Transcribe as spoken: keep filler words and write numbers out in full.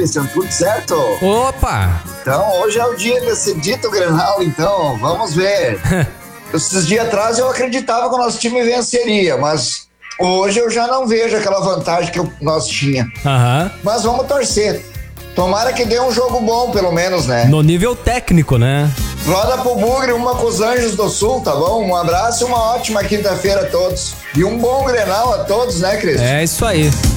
Christian? Tudo certo? Opa! Então, hoje é o dia desse dito Grenal, então, vamos ver. Esses dias atrás eu acreditava que o nosso time venceria, mas hoje eu já não vejo aquela vantagem que o nosso tinha. Aham. Mas vamos torcer. Tomara que dê um jogo bom, pelo menos, né? No nível técnico, né? Roda pro Bugre, uma com os Anjos do Sul, tá bom? Um abraço e uma ótima quinta-feira a todos. E um bom Grenal a todos, né, Cris? É isso aí.